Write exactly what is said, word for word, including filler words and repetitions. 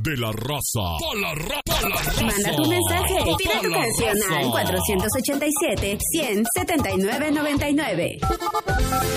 de la raza. Pa' la, ra pa la raza. Manda tu mensaje. Pide tu canción al cuatro ocho siete, cien, setenta y nueve noventa y nueve.